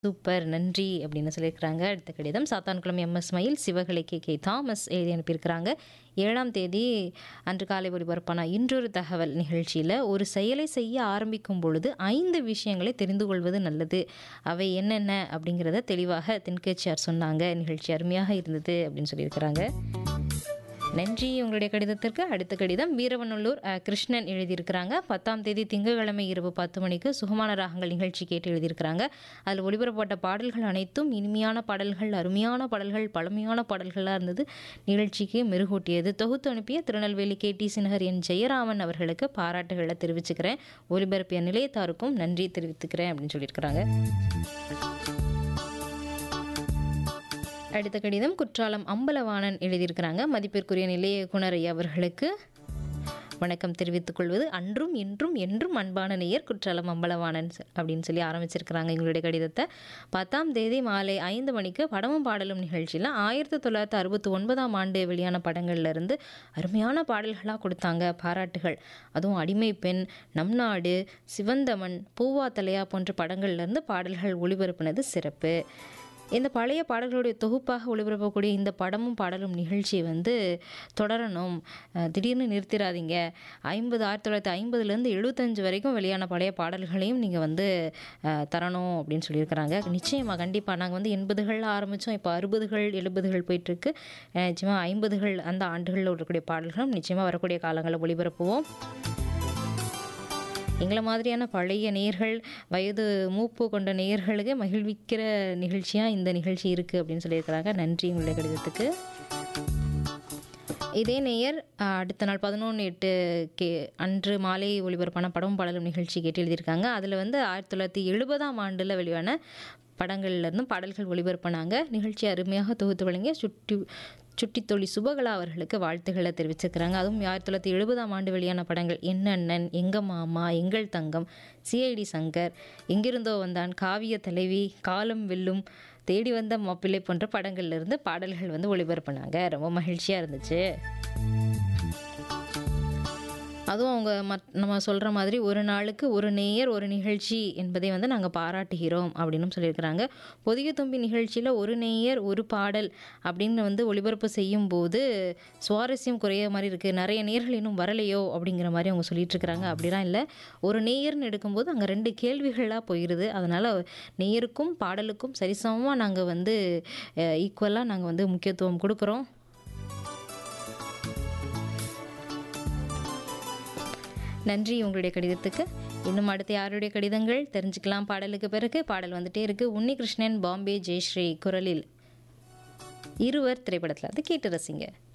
Super நன்றி அப்படின்னு சொல்லியிருக்கிறாங்க. அடுத்த கடிதம் சாத்தான்குளம் எம்எஸ் மயில் சிவகலை கே தாமஸ் எழுதி அனுப்பியிருக்கிறாங்க. 7ஆம் தேதி அன்று காலை ஒலிபரப்பான இன்றொரு தகவல் நிகழ்ச்சியில் ஒரு செயலை செய்ய ஆரம்பிக்கும் பொழுது 5 விஷயங்களை தெரிந்து கொள்வது நல்லது. அவை என்னென்ன அப்படிங்கிறத தெளிவாக தென்கட்சியார் சொன்னாங்க. நிகழ்ச்சி அருமையாக இருந்தது அப்படின்னு சொல்லியிருக்கிறாங்க. நன்றி உங்களுடைய கடிதத்திற்கு. அடுத்த கடிதம் வீரவநல்லூர் கிருஷ்ணன் எழுதியிருக்கிறாங்க. 10ஆம் தேதி திங்கட்கிழமை இரவு 10 மணிக்கு சுகமான ராகங்கள் நிகழ்ச்சி கேட்டு எழுதியிருக்கிறாங்க. அதில் ஒளிபரப்பட்ட பாடல்கள் அனைத்தும் இனிமையான பாடல்கள், அருமையான பாடல்கள், பழமையான பாடல்களாக இருந்தது. நிகழ்ச்சிக்கு மெருகூட்டியது. தொகுத்து அனுப்பிய திருநெல்வேலி கேடிசி நகர் என் ஜெயராமன் அவர்களுக்கு பாராட்டுகளை தெரிவிச்சுக்கிறேன். ஒலிபரப்பிய நிலையத்தாருக்கும் நன்றி தெரிவித்துக்கிறேன் அப்படின்னு சொல்லியிருக்கிறாங்க. அடுத்த கடிதம் குற்றாலம் அம்பலவாணன் எழுதியிருக்கிறாங்க. மதிப்பிற்குரிய நிலைய இயக்குனர் அவர்களுக்கு வணக்கம் தெரிவித்துக் கொள்வது அன்றும் இன்றும் என்றும் அன்பான நேயர் குற்றாலம் அம்பலவாணன் அப்படின்னு சொல்லி ஆரம்பிச்சிருக்கிறாங்க எங்களுடைய கடிதத்தை. 10ஆம் தேதி மாலை 5 மணிக்கு படமும் பாடலும் நிகழ்ச்சியில் 1969ஆம் ஆண்டு வெளியான படங்கள்ல இருந்து அருமையான பாடல்களாக கொடுத்தாங்க. பாராட்டுகள். அதுவும் அடிமை பெண், நம் நாடு, சிவந்தமன், பூவா தலையா போன்ற படங்கள்லேருந்து பாடல்கள் ஒளிபரப்புனது சிறப்பு. இந்த பழைய பாடல்களுடைய தொகுப்பாக ஒளிபரப்பக்கூடிய இந்த படமும் பாடலும் நிகழ்ச்சி தொடரணும். திடீர்னு நிறுத்திடாதீங்க. 1950லேருந்து 75 வரைக்கும் வெளியான பழைய பாடல்களையும் நீங்கள் தரணும் அப்படின்னு சொல்லியிருக்கிறாங்க. நிச்சயமாக கண்டிப்பாக நாங்கள் 80களில் ஆரம்பித்தோம். இப்போ 60கள் 70கள் போயிட்டுருக்கு. நிச்சயமாக 50கள் அந்த ஆண்டுகளில் இருக்கக்கூடிய பாடல்களும் நிச்சயமாக வரக்கூடிய காலங்களில் ஒளிபரப்புவோம். எங்களை மாதிரியான பழைய நேயர்கள், வயது மூப்பு கொண்ட நேயர்களுக்கு மகிழ்விக்கிற நிகழ்ச்சியாக இந்த நிகழ்ச்சி இருக்குது அப்படின்னு சொல்லியிருக்கிறாங்க. நன்றி உங்களுடைய கடிதத்துக்கு. இதே நேயர் அடுத்த நாள் 11/8 அன்று மாலை ஒளிபரப்பான படமும் பாடலும் நிகழ்ச்சி கேட்டு எழுதியிருக்காங்க. அதில் 1970ஆம் ஆண்டில் வெளியான படங்கள்லேருந்தும் பாடல்கள் ஒளிபரப்பினாங்க. நிகழ்ச்சி அருமையாக தொகுத்து வழங்கிய சுட்டித்தொழி சுபகலா அவர்களுக்கு வாழ்த்துக்களை தெரிவிச்சிருக்கிறாங்க. அதுவும் 1970ஆம் ஆண்டு வெளியான படங்கள் என் அண்ணன், எங்க மாமா, எங்கள் தங்கம், சிஐடி சங்கர், எங்கிருந்தோ வந்தான், காவிய தலைவி, காலம் வெல்லும், தேடி வந்த மாப்பிள்ளை போன்ற படங்கள்லேருந்து பாடல்கள் ஒளிபரப்பினாங்க. ரொம்ப மகிழ்ச்சியாக இருந்துச்சு. அதுவும் அவங்க நம்ம சொல்கிற மாதிரி ஒரு நாளுக்கு ஒரு நேயர் ஒரு நிகழ்ச்சி என்பதை நாங்கள் பாராட்டுகிறோம் அப்படின்னு சொல்லியிருக்கிறாங்க. பொதிகை தும்பி நிகழ்ச்சியில் ஒரு நேயர் ஒரு பாடல் அப்படின்னு ஒளிபரப்பு செய்யும்போது சுவாரஸ்யம் குறைய மாதிரி இருக்குது. நிறைய நேயர்கள் இன்னும் வரலையோ அப்படிங்கிற மாதிரி அவங்க சொல்லிட்டு இருக்கிறாங்க. அப்படிலாம் இல்லை. ஒரு நேயர்னு எடுக்கும்போது அங்கே 2 கேள்விகளாக போயிடுது. அதனால் நேயருக்கும் பாடலுக்கும் சரிசமமாக நாங்கள் ஈக்குவலாக நாங்கள் முக்கியத்துவம் கொடுக்குறோம். நன்றி உங்களுடைய கடிதத்துக்கு. இன்னும் அடுத்து யாருடைய கடிதங்கள் தெரிஞ்சுக்கலாம். பாடலுக்கு பிறகு பாடல் வந்துட்டே இருக்கு. உன்னிகிருஷ்ணன், பாம்பே ஜெயஸ்ரீ குரலில் இருவர் திரைப்படத்தில் கேட்டு ரசிங்க.